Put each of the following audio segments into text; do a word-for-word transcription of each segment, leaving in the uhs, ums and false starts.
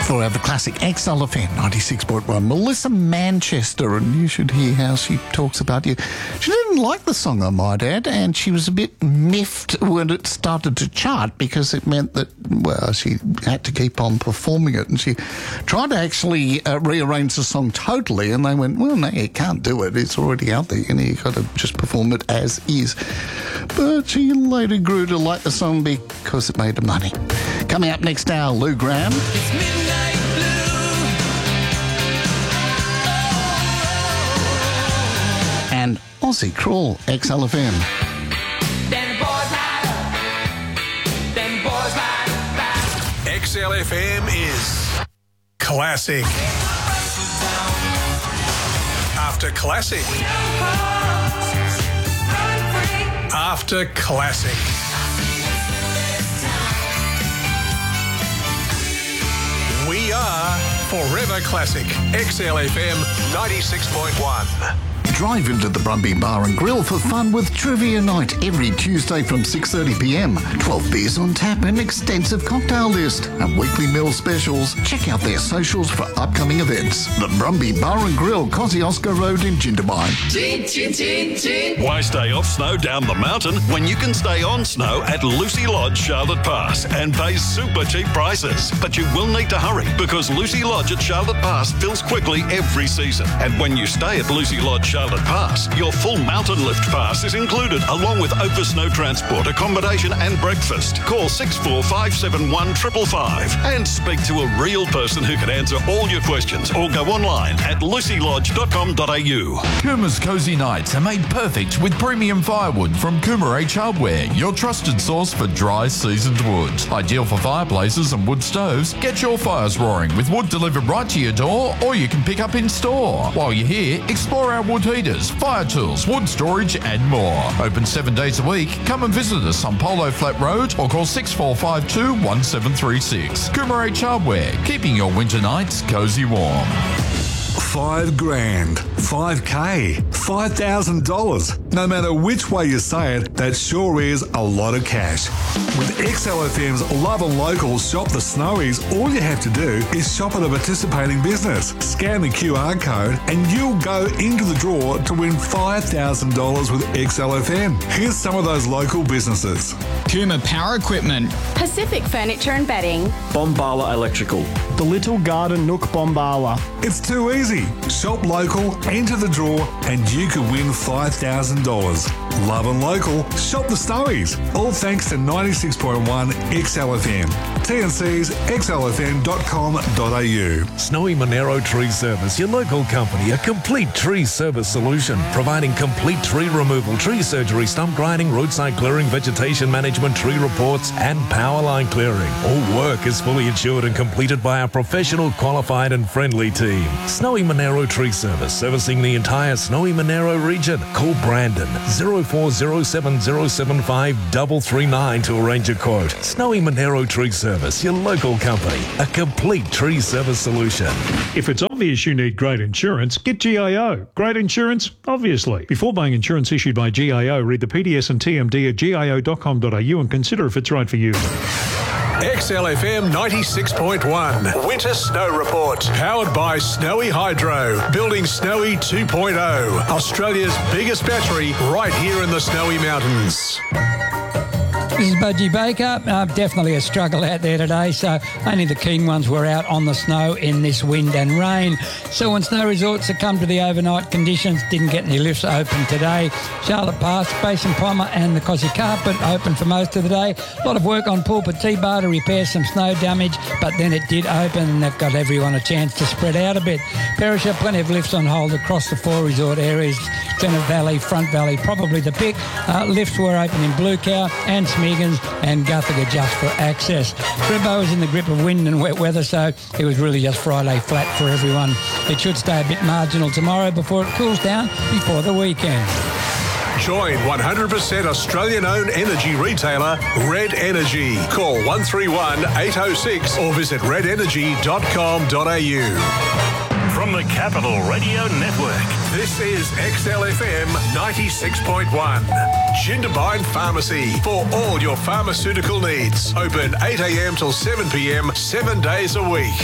Forever Classic X L F M ninety-six point one. Melissa Manchester, and you should hear how she talks about you. She didn't like the song, I might add, and she was a bit miffed when it started to chart because it meant that, well, she had to keep on performing it. And she tried to actually uh, rearrange the song totally, and they went, well, no, you can't do it. It's already out there. You know, you've got to just perform it as is. But she later grew to like the song because it made her money. Coming up next hour, Lou Graham. It's midnight blue. And Aussie Crawl X L F M. Then the boys light up. Then the boys light up. X L F M is classic. After classic. After classic. We are Forever Classic. X L F M ninety-six point one. Drive into the Brumby Bar and Grill for fun with Trivia Night every Tuesday from six thirty p m. twelve beers on tap, an extensive cocktail list and weekly meal specials. Check out their socials for upcoming events. The Brumby Bar and Grill, Kosciuszko Road in Jindabyne. Chin, chin, chin, chin. Why stay off snow down the mountain when you can stay on snow at Lucy Lodge, Charlotte Pass and pay super cheap prices? But you will need to hurry because Lucy Lodge at Charlotte Pass fills quickly every season. And when you stay at Lucy Lodge, Charlotte Pass, your full mountain lift pass is included along with over snow transport, accommodation and breakfast. Call six four five seven one five five five and speak to a real person who can answer all your questions or go online at lucy lodge dot com dot a u. Coomer's Cozy Nights are made perfect with premium firewood from Coomer H Hardware, your trusted source for dry, seasoned wood. Ideal for fireplaces and wood stoves, get your fires roaring with wood delivered right to your door or you can pick up in store. While you're here, explore our wood heaters, fire tools, wood storage and more. Open seven days a week. Come and visit us on Polo Flat Road or call six four five two one seven three six. Coomer H Hardware, keeping your winter nights cozy warm. Five grand, five K, five thousand dollars. No matter which way you say it, that sure is a lot of cash. With X L F M's Love and Local Shop the Snowies, all you have to do is shop at a participating business, scan the Q R code, and you'll go into the draw to win five thousand dollars with X L F M. Here's some of those local businesses. Coomer Power Equipment, Pacific Furniture and Bedding, Bombala Electrical, The Little Garden Nook Bombala. It's too easy. Shop local, enter the draw, and you could win five thousand dollars. Love and Local, shop the Snowies. All thanks to ninety-six point one X L F M. T and C's x l f m dot com dot a u. Snowy Monero Tree Service, your local company, a complete tree service solution, providing complete tree removal, tree surgery, stump grinding, roadside clearing, vegetation management, tree reports, and power line clearing. All work is fully insured and completed by our professional, qualified, and friendly team. Snowy Monero Tree Service, servicing the entire Snowy Monero region. Call Brandon zero four zero seven zero seven five three three nine to arrange a quote. Snowy Monero Tree Service, your local company, a complete tree service solution. If it's obvious you need great insurance, get G I O. Great insurance, obviously. Before buying insurance issued by G I O, read the P D S and T M D at g i o dot com dot a u and consider if it's right for you. X L F M ninety-six point one. Winter Snow Report. Powered by Snowy Hydro. Building Snowy two point oh. Australia's biggest battery right here in the Snowy Mountains. This is Budgie Baker. Uh, definitely a struggle out there today, so only the keen ones were out on the snow in this wind and rain. Selwyn Snow Resort succumbed to the overnight conditions, didn't get any lifts open today. Charlotte Pass, Basin Pommer and the Cosy Carpet open for most of the day. A lot of work on Pulpit T-Bar to repair some snow damage, but then it did open and that got everyone a chance to spread out a bit. Perisher, plenty of lifts on hold across the four resort areas. Centre Valley, Front Valley, probably the pick. Uh, lifts were open in Blue Cow and Smeagans and Guthiga just for access. Cribbo was in the grip of wind and wet weather, so it was really just Friday flat for everyone. It should stay a bit marginal tomorrow before it cools down before the weekend. Join one hundred percent Australian-owned energy retailer Red Energy. Call one three one eight oh six or visit red energy dot com dot a u. From the Capital Radio Network. This is X L F M ninety-six point one. Jindabyne Pharmacy for all your pharmaceutical needs. Open eight a.m. till seven p.m, seven days a week.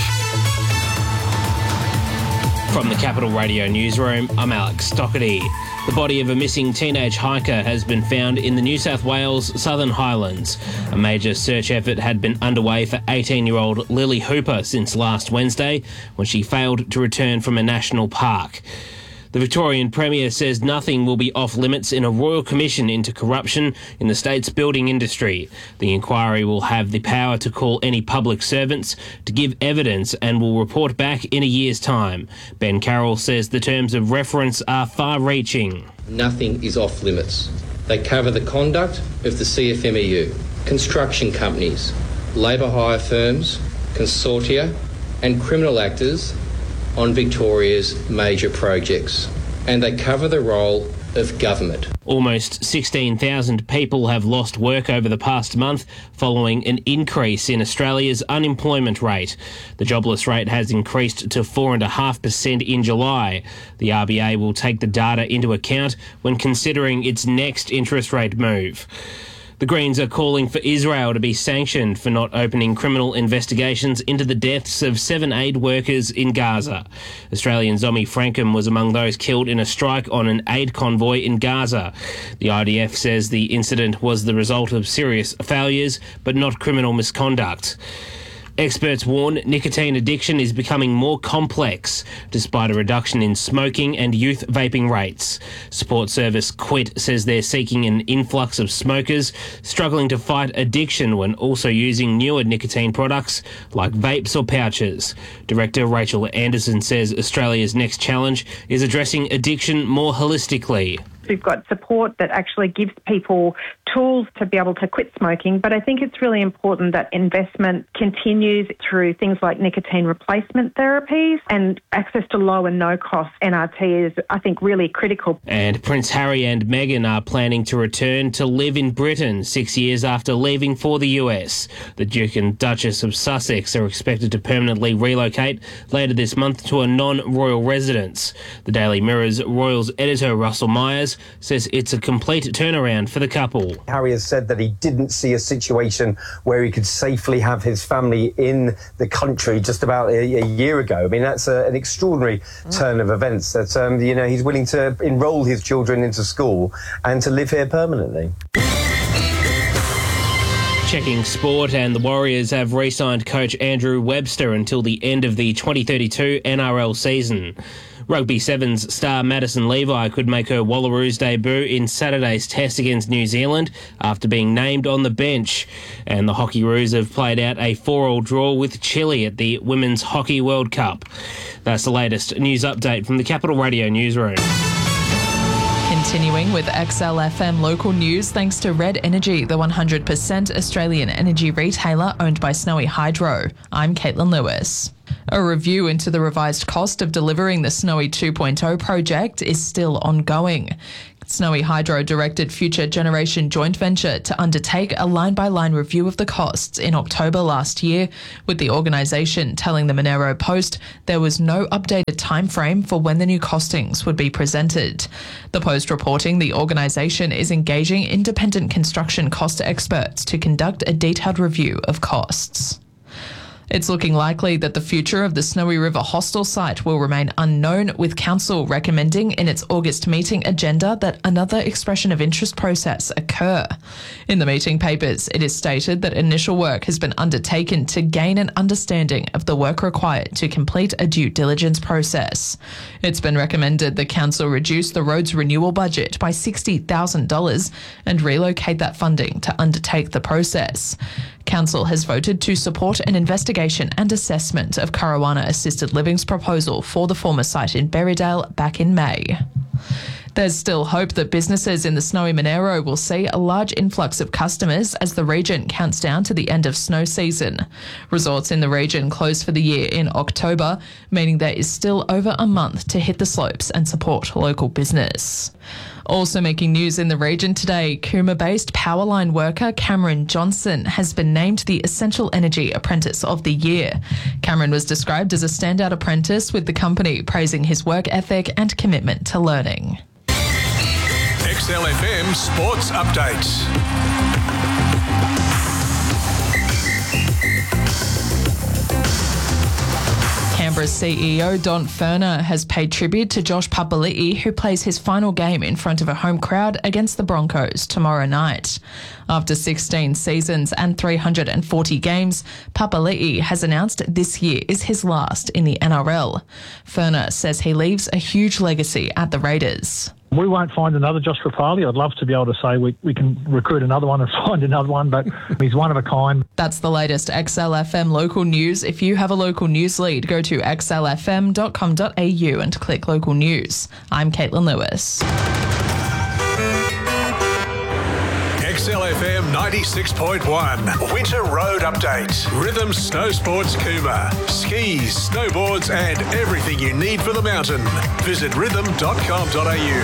From the Capital Radio Newsroom, I'm Alex Doherty. The body of a missing teenage hiker has been found in the New South Wales Southern Highlands. A major search effort had been underway for eighteen-year-old Lily Hooper since last Wednesday, when she failed to return from a national park. The Victorian Premier says nothing will be off limits in a royal commission into corruption in the state's building industry. The inquiry will have the power to call any public servants to give evidence and will report back in a year's time. Ben Carroll says the terms of reference are far-reaching. Nothing is off limits. They cover the conduct of the C F M E U, construction companies, labour hire firms, consortia and criminal actors on Victoria's major projects, and they cover the role of government. Almost sixteen thousand people have lost work over the past month following an increase in Australia's unemployment rate. The jobless rate has increased to four point five percent in July. The R B A will take the data into account when considering its next interest rate move. The Greens are calling for Israel to be sanctioned for not opening criminal investigations into the deaths of seven aid workers in Gaza. Australian Zomi Frankham was among those killed in a strike on an aid convoy in Gaza. The I D F says the incident was the result of serious failures, but not criminal misconduct. Experts warn nicotine addiction is becoming more complex, despite a reduction in smoking and youth vaping rates. Support service Quit says they're seeking an influx of smokers struggling to fight addiction when also using newer nicotine products like vapes or pouches. Director Rachel Anderson says Australia's next challenge is addressing addiction more holistically. We've got support that actually gives people tools to be able to quit smoking, but I think it's really important that investment continues through things like nicotine replacement therapies, and access to low and no cost N R T is, I think, really critical. And Prince Harry and Meghan are planning to return to live in Britain six years after leaving for the U S. The Duke and Duchess of Sussex are expected to permanently relocate later this month to a non-royal residence. The Daily Mirror's Royals editor Russell Myers says it's a complete turnaround for the couple. Harry has said that he didn't see a situation where he could safely have his family in the country just about a, a year ago. I mean, that's a, an extraordinary turn of events, that, um, you know, he's willing to enrol his children into school and to live here permanently. Checking sport, and the Warriors have re-signed coach Andrew Webster until the end of the twenty thirty-two N R L season. Rugby Sevens star Madison Levi could make her Wallaroos debut in Saturday's test against New Zealand after being named on the bench. And the Hockeyroos have played out a four-all draw with Chile at the Women's Hockey World Cup. That's the latest news update from the Capital Radio Newsroom. Continuing with X L F M local news, thanks to Red Energy, the one hundred percent Australian energy retailer owned by Snowy Hydro. I'm Caitlin Lewis. A review into the revised cost of delivering the Snowy two point oh project is still ongoing. Snowy Hydro directed Future Generation Joint Venture to undertake a line-by-line review of the costs in October last year, with the organisation telling the Monero Post there was no updated timeframe for when the new costings would be presented. The Post reporting the organisation is engaging independent construction cost experts to conduct a detailed review of costs. It's looking likely that the future of the Snowy River hostel site will remain unknown, with Council recommending in its August meeting agenda that another expression of interest process occur. In the meeting papers, it is stated that initial work has been undertaken to gain an understanding of the work required to complete a due diligence process. It's been recommended the Council reduce the road's renewal budget by sixty thousand dollars and relocate that funding to undertake the process. Council has voted to support an investigation and assessment of Caruana Assisted Living's proposal for the former site in Berrydale back in May. There's still hope that businesses in the snowy Monero will see a large influx of customers as the region counts down to the end of snow season. Resorts in the region close for the year in October, meaning there is still over a month to hit the slopes and support local business. Also making news in the region today, Cooma-based Powerline worker Cameron Johnson has been named the Essential Energy Apprentice of the Year. Cameron was described as a standout apprentice, with the company praising his work ethic and commitment to learning. X L F M Sports Update. Canberra's C E O Don Furner has paid tribute to Josh Papali'i, who plays his final game in front of a home crowd against the Broncos tomorrow night. After sixteen seasons and three hundred forty games, Papali'i has announced this year is his last in the N R L. Furner says he leaves a huge legacy at the Raiders. We won't find another Josh Papali. I'd love to be able to say we, we can recruit another one and find another one, but he's one of a kind. That's the latest X L F M local news. If you have a local news lead, go to x l f m dot com dot a u and click local news. I'm Caitlin Lewis. X L F M ninety-six point one Winter Road Update. Rhythm Snow Sports Cooma. Skis, snowboards and everything you need for the mountain. Visit rhythm dot com dot a u.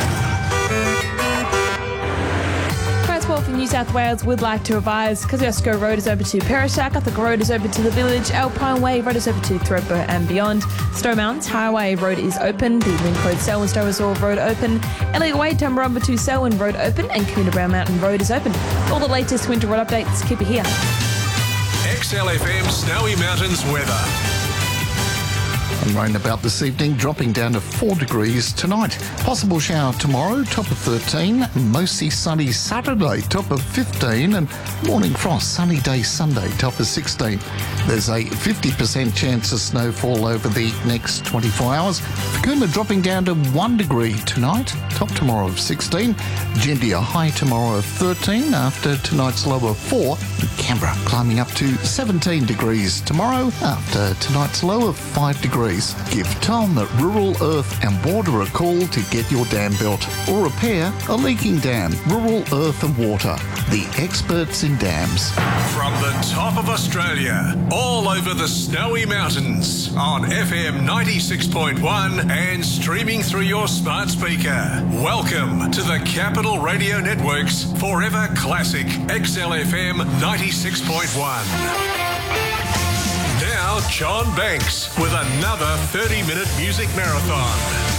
Transport for New South Wales would like to revise. Kosciuszko Road is open to Perishack, Uthaka Road is open to the Village, Alpine Way Road is open to Thredbo and beyond. Stowe Mountains Highway Road is open, the Link Road Selwyn Stowe Reserve Road open, Elliot Way Tumbarumba to Selwyn Road open, and Coonabarra Mountain Road is open. All the latest winter road updates, keep it here. X L F M Snowy Mountains weather. And rain about this evening, dropping down to four degrees tonight. Possible shower tomorrow, top of thirteen. Mostly sunny Saturday, top of fifteen. And morning frost, sunny day Sunday, top of sixteen. There's a fifty percent chance of snowfall over the next twenty-four hours. Cooma dropping down to one degree tonight, top tomorrow of sixteen. Jindia high tomorrow of thirteen after tonight's low of four. And Canberra climbing up to seventeen degrees tomorrow after tonight's low of five degrees. Give Tom at Rural Earth and Water a call to get your dam built or repair a leaking dam. Rural Earth and Water, the experts in dams. From the top of Australia, all over the Snowy Mountains, on F M ninety-six point one and streaming through your smart speaker. Welcome to the Capital Radio Network's Forever Classic X L F M ninety-six point one. Now, John Banks with another thirty-minute music marathon.